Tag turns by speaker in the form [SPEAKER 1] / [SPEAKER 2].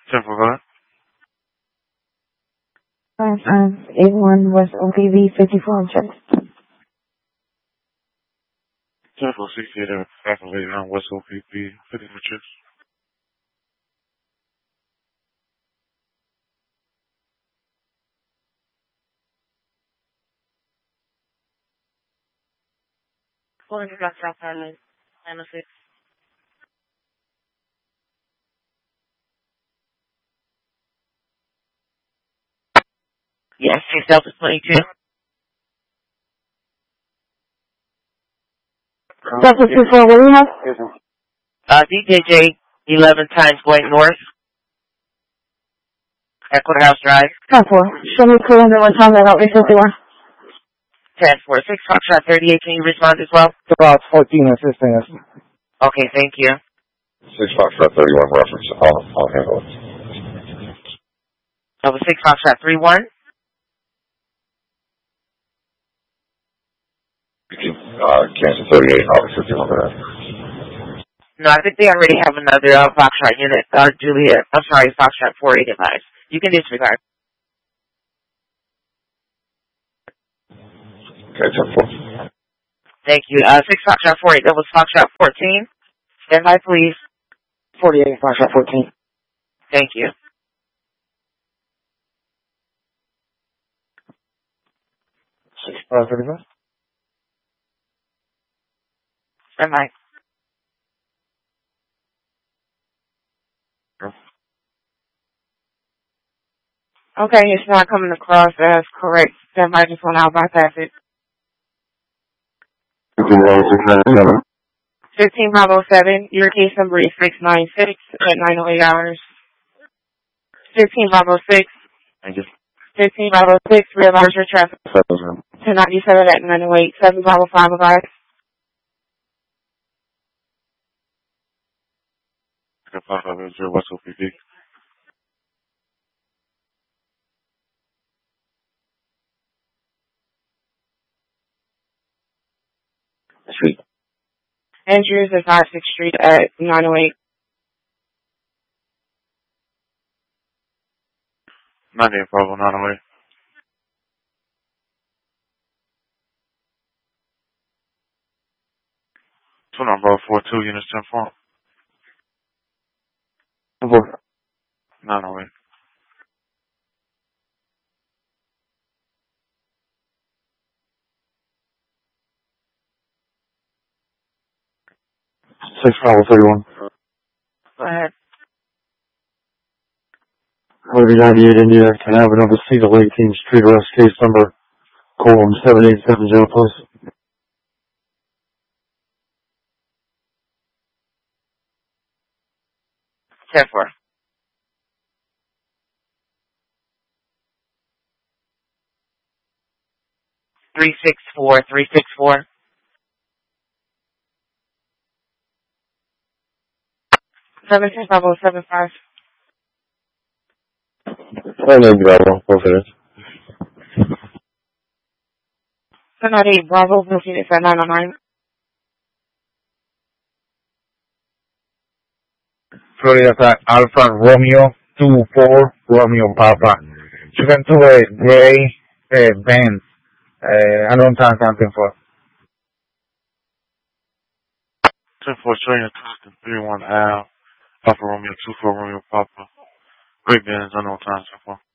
[SPEAKER 1] 10 for what?
[SPEAKER 2] 81 West OPV 54 checks.
[SPEAKER 1] 10 for 68 faculty on West OPP 50 for chips.
[SPEAKER 3] Calling for South Carolina, 906. Yes, 6 Delta 22.
[SPEAKER 2] Delta 24, what do you have?
[SPEAKER 3] DJJ 11 times going north. At Courthouse Drive.
[SPEAKER 2] 10-4. Show me crew under one time that out 51.
[SPEAKER 3] 10-4. 6 Foxtrot 38, can you respond as well?
[SPEAKER 4] About 14 assisting us.
[SPEAKER 3] Okay, thank you.
[SPEAKER 5] 6 Foxtrot 31 reference. I'll handle it.
[SPEAKER 3] That was 6 Foxtrot 31.
[SPEAKER 5] Cancel 38, obviously, on that.
[SPEAKER 3] No, I think they already have another Foxtrot unit, Juliet. I'm sorry, Foxtrot 48 advised. You can disregard.
[SPEAKER 5] Okay, 10-4.
[SPEAKER 3] Thank you. 6 Foxtrot 48, that was Foxtrot 14. Stand by, please.
[SPEAKER 4] 48 Foxtrot 14.
[SPEAKER 3] Thank you.
[SPEAKER 4] Six 35.
[SPEAKER 3] Stand by. Okay, it's not coming across as correct. Stand by, just want to bypass it. 15507, your case number is 696 at 908 hours. 15506.
[SPEAKER 5] Thank you.
[SPEAKER 3] 15506, realize your traffic. 1097 at 908. 7505, advise.
[SPEAKER 1] Okay, 550 West OPP.
[SPEAKER 5] Street.
[SPEAKER 3] Andrews at 56th Street at 908.
[SPEAKER 1] 98 Bravo 908. Two number 42 units 10-4. 908.
[SPEAKER 4] Six Bravo 31.
[SPEAKER 3] Go ahead.
[SPEAKER 4] Harvey 98 India, can I have another Cedar 18th Street arrest case number, colon 7870, please?
[SPEAKER 3] Ten-4. Three six four. 76575.
[SPEAKER 5] 9 Bravo, 4 minutes.
[SPEAKER 3] 1098 Bravo, both units at 909.
[SPEAKER 4] 30 attack Alpha Romeo 24 Romeo Papa. Chicken to a gray Benz. I don't have something for.
[SPEAKER 1] 10-4 Australian Tuscan 31 Al. Papa Romeo 24 Romeo Papa. Great bands, I know time 10-4.